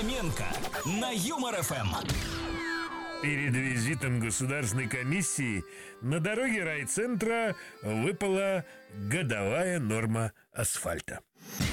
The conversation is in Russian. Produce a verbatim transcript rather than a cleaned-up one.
Фоменко на Юмор ФМ. Перед визитом государственной комиссии на дороге райцентра выпала годовая норма асфальта.